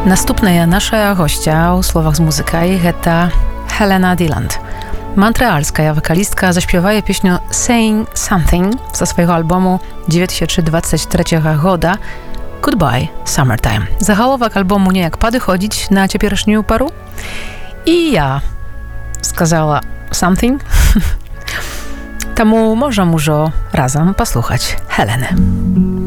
Наступная наша гостя ў словах з музыкай гэта Helena Deland. Мантрыальская вакалістка заśpiewaje песню Saying Something sa swojego albumu 2023 года Goodbye Summertime. Загаловак альбому неяк падыходзіць на цяперашнюю пару. І я сказала something. Таму можам ужо разам паслухаць Хелены.